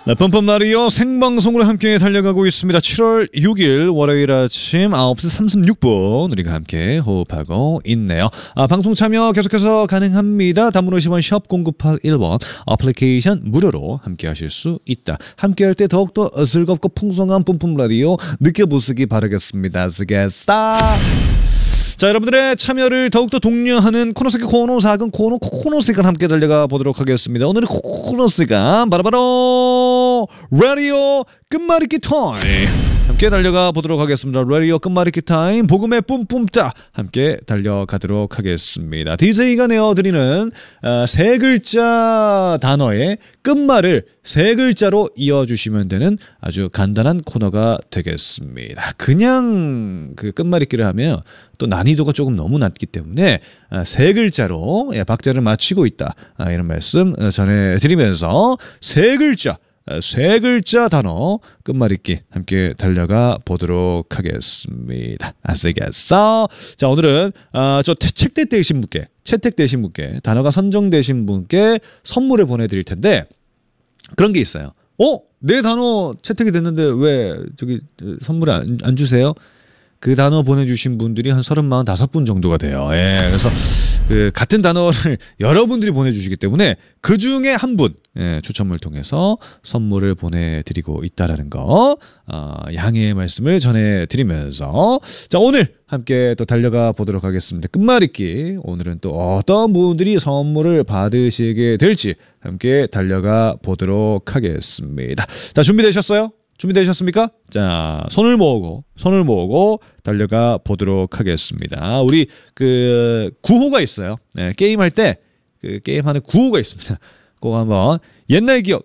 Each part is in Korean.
네, 뻔뻔 라디오 생방송으로 함께 달려가고 있습니다. 7월 6일 월요일 아침 9시 36분 우리가 함께 호흡하고 있네요. 방송 참여 계속해서 가능합니다. 단문 50원 샵 0981번 어플리케이션 무료로 함께 하실 수 있다. 함께 할 때 더욱더 즐겁고 풍성한 뻔뻔 라디오 느껴보시기 바라겠습니다. 스게스타. 자, 여러분들의 참여를 더욱더 독려하는 코너 속의 코너 작은 코너 시간 함께 달려가 보도록 하겠습니다. 오늘의 코너 시간 바로 라디오 끝말잇기 타임 함께 달려가 보도록 하겠습니다. 라디오 끝말잇기 타임 복음의 뿜뿜따 함께 달려가도록 하겠습니다. DJ가 내어드리는 세 글자 단어의 끝말을 세 글자로 이어주시면 되는 아주 간단한 코너가 되겠습니다. 그냥 그 끝말잇기를 하면 또 난이도가 조금 너무 낮기 때문에 세 글자로 박자를 맞추고 있다 이런 말씀 전해드리면서 세 글자 단어 끝말잇기 함께 달려가 보도록 하겠습니다. 아시겠어? 자, 오늘은 저 채택되신 분께 단어가 선정되신 분께 선물을 보내드릴 텐데 그런 게 있어요. 내 단어 채택이 됐는데 왜 저기 선물을 안 주세요? 그 단어 보내주신 분들이 한 35분 정도가 돼요. 예, 그래서 그 같은 단어를 여러분들이 보내주시기 때문에 그 중에 한 분 추첨을 통해서 선물을 보내드리고 있다라는 거 양해의 말씀을 전해드리면서 자, 오늘 함께 또 달려가 보도록 하겠습니다. 끝말잇기 오늘은 또 어떤 분들이 선물을 받으시게 될지 함께 달려가 보도록 하겠습니다. 자, 준비되셨어요? 준비되셨습니까? 자, 손을 모으고 달려가 보도록 하겠습니다. 우리 그 구호가 있어요. 네, 게임할 때 그 게임하는 구호가 있습니다. 꼭 한번 옛날 이거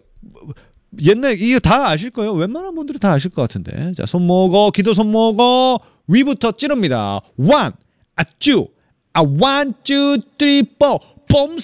다 아실 거예요. 웬만한 분들은 다 아실 것 같은데. 자, 손 모으고 기도 손 모으고 위부터 찌릅니다. 1, 2, 3, 4, 봄